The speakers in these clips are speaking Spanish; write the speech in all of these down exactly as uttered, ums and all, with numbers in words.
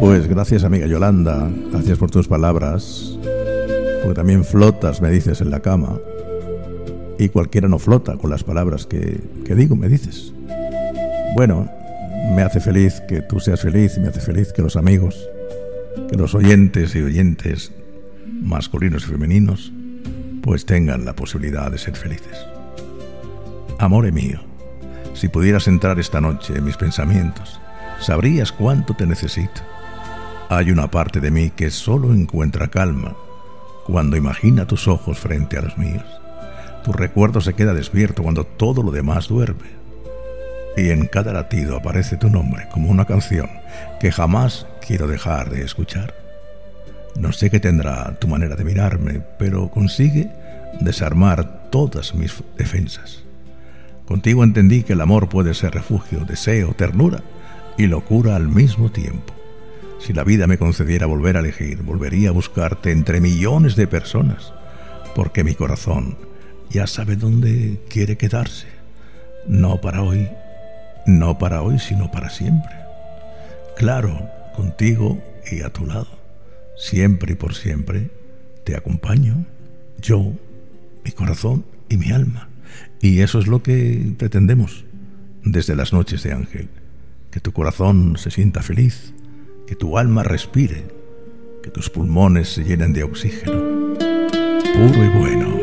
Pues gracias, amiga Yolanda, gracias por tus palabras, porque también flotas, me dices, en la cama, y cualquiera no flota con las palabras que, que digo, me dices. Bueno, me hace feliz que tú seas feliz, y me hace feliz que los amigos, que los oyentes y oyentes masculinos y femeninos, pues tengan la posibilidad de ser felices. Amore mío, si pudieras entrar esta noche en mis pensamientos, sabrías cuánto te necesito. Hay una parte de mí que solo encuentra calma cuando imagina tus ojos frente a los míos. Tu recuerdo se queda despierto cuando todo lo demás duerme. Y en cada latido aparece tu nombre como una canción que jamás quiero dejar de escuchar. No sé qué tendrá tu manera de mirarme, pero consigue desarmar todas mis defensas. Contigo entendí que el amor puede ser refugio, deseo, ternura y locura al mismo tiempo. Si la vida me concediera volver a elegir, volvería a buscarte entre millones de personas, porque mi corazón ya sabe dónde quiere quedarse. No para hoy, no para hoy, sino para siempre. Claro, contigo y a tu lado, siempre y por siempre, te acompaño, yo, mi corazón y mi alma. Y eso es lo que pretendemos desde las noches de Ángel, que tu corazón se sienta feliz, que tu alma respire, que tus pulmones se llenen de oxígeno puro y bueno.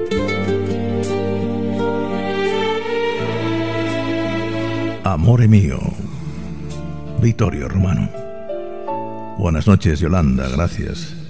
Amore mío, Vittorio Romano. Buenas noches, Yolanda, gracias.